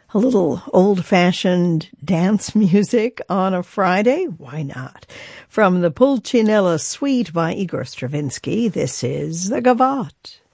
A little old-fashioned dance music on a Friday? Why not? From the Pulcinella Suite by Igor Stravinsky, this is the Gavotte.